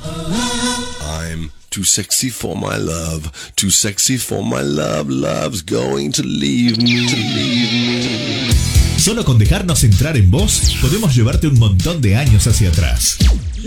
I'm too sexy for my love, too sexy for my love, love's going to leave me. Solo con dejarnos entrar en vos, podemos llevarte un montón de años hacia atrás.